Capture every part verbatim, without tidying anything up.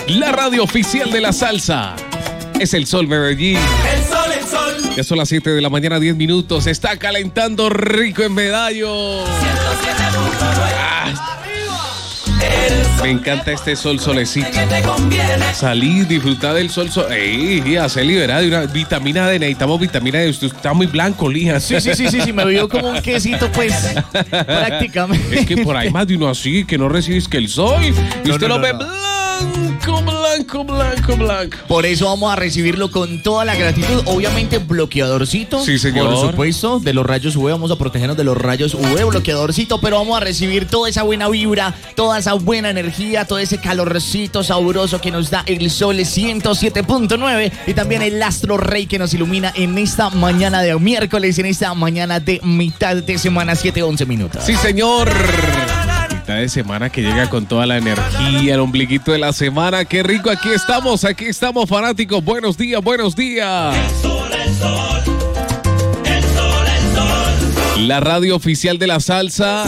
la radio oficial de la salsa. Es el Sol Medellín. El sol, el sol. Ya son las siete de la mañana, diez minutos. Está calentando rico en Medallo. Ah, me encanta este sol solecito. Salir, disfrutar del sol. sol ¡Ey! Ya se libera de una vitamina D. Necesitamos vitamina D. Usted está muy blanco, Lija. Sí, sí, sí, sí, sí. Me veo como un quesito, pues. Prácticamente. Es que por ahí más de uno así, que no recibes que el sol. Y No, usted no, lo no, ve no. blanco, blanco, blanco, blanco. Por eso vamos a recibirlo con toda la gratitud. Obviamente, bloqueadorcito. Sí, señor. Por supuesto, de los rayos U V. Vamos a protegernos de los rayos U V, bloqueadorcito. Pero vamos a recibir toda esa buena vibra, toda esa buena energía, todo ese calorcito sabroso que nos da el Sol ciento siete punto nueve. Y también el astro rey que nos ilumina en esta mañana de miércoles, en esta mañana de mitad de semana, siete once minutos. Sí, señor. Mitad de semana que llega con toda la energía, el ombliguito de la semana. Qué rico, aquí estamos, aquí estamos, fanáticos. Buenos días, buenos días. El sol, el sol. El sol, el sol. La radio oficial de la salsa.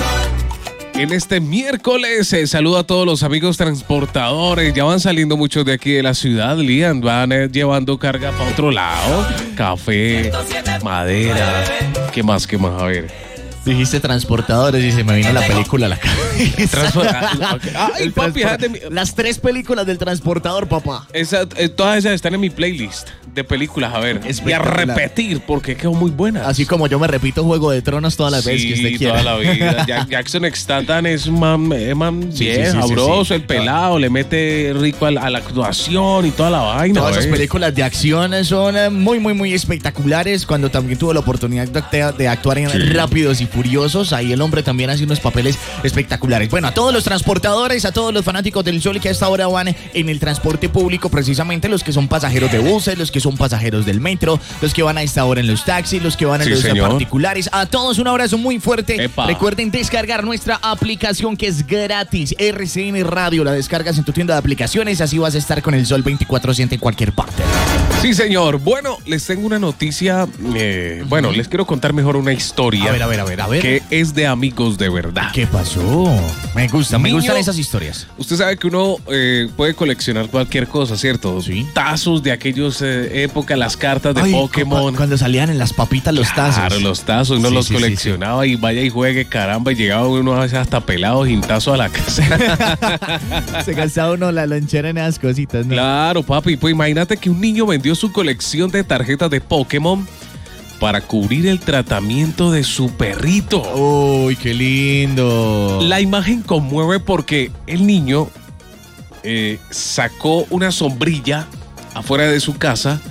En este miércoles, eh, saludo a todos los amigos transportadores. Ya van saliendo muchos de aquí de la ciudad, Lian. Van eh, llevando carga para otro lado. Café, madera. ¿Qué más? ¿Qué más? A ver. Dijiste transportadores y se me vino la película a la cabeza. Transpor- Ay, El papi, transpor- déjate mi- Las tres películas del transportador, papá. Esa, eh, todas esas están en mi playlist de películas. A ver, y a Espectacular. repetir porque quedó muy buena. Así como yo me repito Juego de Tronos todas las veces que usted Sí, quiera. toda la vida. Jack- Jackson Statham es un man, es man Sí, bien sí, sí, sí, sabroso, sí. el pelado, le mete rico a la, a la actuación y toda la vaina. Todas esas güey. películas de acción son eh, muy, muy, muy espectaculares. Cuando también tuvo la oportunidad de, actea- de actuar en Rápidos y Furiosos, ahí el hombre también hace unos papeles espectaculares. Bueno, a todos los transportadores, a todos los fanáticos del Sol que a esta hora van en el transporte público, precisamente los que son pasajeros de buses, los que son pasajeros del metro, los que van a esta hora en los taxis, los que van en Sí, los señor. particulares. A todos un abrazo muy fuerte. Epa. Recuerden descargar nuestra aplicación que es gratis. R C N Radio, la descargas en tu tienda de aplicaciones, así vas a estar con el Sol veinticuatro siete en cualquier parte. Sí, señor. Bueno, les tengo una noticia. eh, bueno, les quiero contar mejor una historia. A ver, a ver, a ver, a ver. Que es de amigos de verdad. ¿Qué pasó? Me gusta, me Niño. gustan esas historias. Usted sabe que uno eh, puede coleccionar cualquier cosa, ¿cierto? Sí. Tazos de aquellas eh, épocas, las cartas de Ay, Pokémon. cu- Cuando salían en las papitas los tazos. Claro, los tazos, uno Sí, los sí, sí, coleccionaba y vaya y juegue, caramba, y llegaba uno a veces hasta pelado sin tazo a la casa. Se gastaba uno la lonchera en esas cositas, ¿no? Claro, papi, pues imagínate que un niño vendió su colección de tarjetas de Pokémon para cubrir el tratamiento de su perrito. Uy, qué lindo. La imagen conmueve porque el niño eh, sacó una sombrilla afuera de su casa,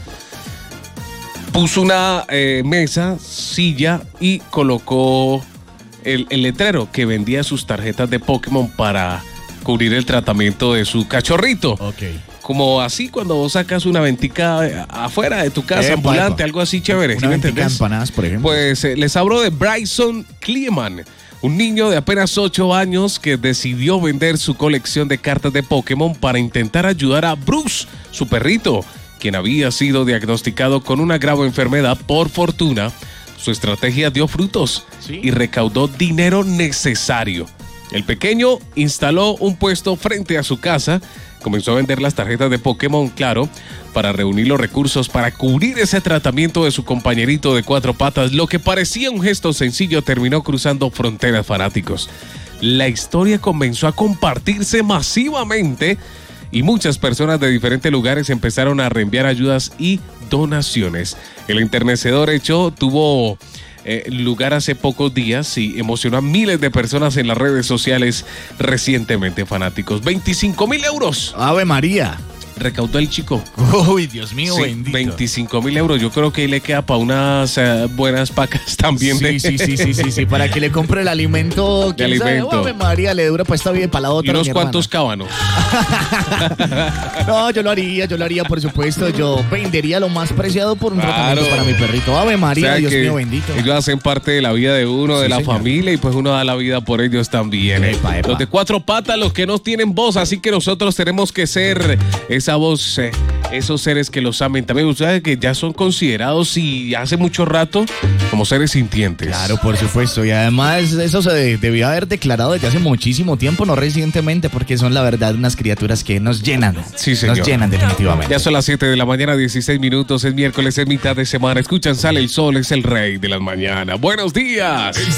puso una eh, mesa, silla y colocó el, el letrero que vendía sus tarjetas de Pokémon para cubrir el tratamiento de su cachorrito. Ok. Como así cuando vos sacas una ventica eh, afuera de tu casa, Epa, ambulante, epa. algo así chévere. ¿Sí Una me ventica de entendés? empanadas, por ejemplo. Pues eh, les hablo de Bryson Kleeman, un niño de apenas ocho años que decidió vender su colección de cartas de Pokémon para intentar ayudar a Bruce, su perrito, quien había sido diagnosticado con una grave enfermedad. Por fortuna, su estrategia dio frutos ¿Sí? y recaudó dinero necesario. El pequeño instaló un puesto frente a su casa, comenzó a vender las tarjetas de Pokémon, claro, para reunir los recursos para cubrir ese tratamiento de su compañerito de cuatro patas. Lo que parecía un gesto sencillo terminó cruzando fronteras, fanáticos. La historia comenzó a compartirse masivamente y muchas personas de diferentes lugares empezaron a reenviar ayudas y donaciones. El enternecedor hecho tuvo eh, lugar hace pocos días y emocionó a miles de personas en las redes sociales recientemente, fanáticos. veinticinco mil euros Ave María. recaudó el chico. Uy, Dios mío, Sí, bendito. veinticinco mil euros. Yo creo que ahí le queda para unas eh, buenas pacas también. Sí, de- sí, sí, sí, sí, sí, para que le compre el alimento. ¿quién sabe? alimento. Ave María, le dura para esta vida y para la otra. Y unos mi cuantos cábanos. hermana. No, yo lo haría, yo lo haría, por supuesto. Yo vendería lo más preciado por un Claro. tratamiento para mi perrito. Ave María, O sea Dios que mío, bendito. Ellos hacen parte de la vida de uno, de Sí, la señor. familia, y pues uno da la vida por ellos también. ¿eh? Epa, epa. Los de cuatro patas, los que no tienen voz, así que nosotros tenemos que ser esa voz eh, esos seres que los amen también, ustedes que ya son considerados y hace mucho rato como seres sintientes. Claro, por supuesto. Y además eso se de- debió haber declarado desde hace muchísimo tiempo, no recientemente, porque son la verdad unas criaturas que nos llenan. Sí, señor. Nos llenan definitivamente. Ya son las siete de la mañana, dieciséis minutos, es miércoles, es mitad de semana. Escuchan, sale el sol, es el rey de las mañanas. Buenos días.